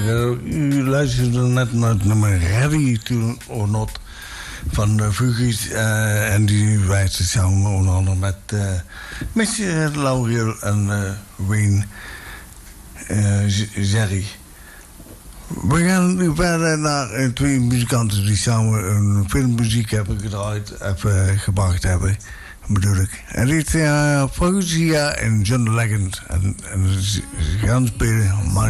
U luisterde net naar het nummer Ready to or Not van Fugees. En die wijst samen onder andere met Lauriel en Wayne Jerry. We gaan nu verder naar twee muzikanten die samen een filmmuziek hebben gedraaid, gebracht hebben, bedoel ik. En dit is Fausia en John Legend. En ze gaan spelen